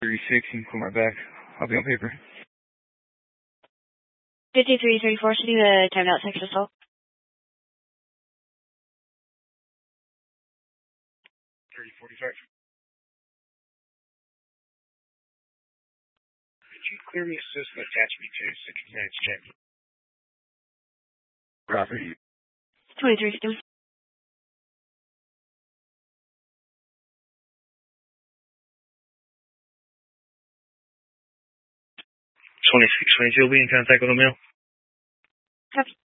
36 and call my back. I'll be on paper. 5334, sending the timeout section assault. 3045. Could you clearly assist and attach me to 69's check? Copy. 2351. 2622 will be in contact with a male. Copy.